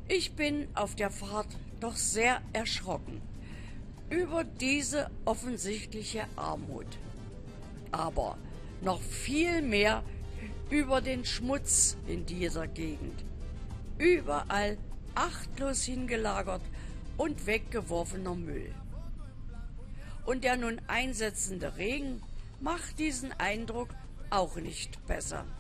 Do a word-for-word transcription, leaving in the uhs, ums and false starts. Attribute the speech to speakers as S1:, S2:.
S1: Ich bin auf der Fahrt doch sehr erschrocken über diese offensichtliche Armut. Aber noch viel mehr über den Schmutz in dieser Gegend. Überall achtlos hingelagert und weggeworfener Müll. Und der nun einsetzende Regen macht diesen Eindruck auch nicht besser.